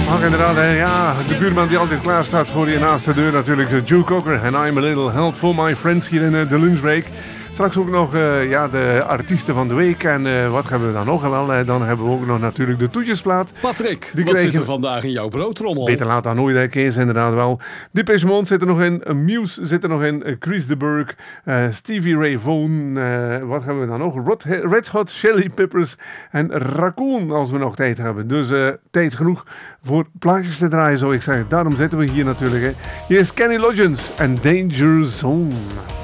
Ach, inderdaad, hè, ja, de buurman die altijd klaar staat voor je naast de deur natuurlijk, Joe Cocker en I'm a Little Help for My Friends hier in de lunchbreak. Straks ook nog de artiesten van de week en wat hebben we dan nog? Wel, dan hebben we ook nog natuurlijk de toetjesplaat. Patrick, wat zit er vandaag in jouw broodtrommel? Beter laat dan nooit, hè, Kees, inderdaad wel. Depeche Mode zit er nog in, Muse zit er nog in, Chris de Burgh, Stevie Ray Vaughan, wat hebben we dan nog? Red Hot Chili Peppers en Raccoon als we nog tijd hebben. Dus tijd genoeg voor plaatjes te draaien, zou ik zeggen. Daarom zitten we hier natuurlijk. Hè. Hier is Kenny Loggins en Danger Zone.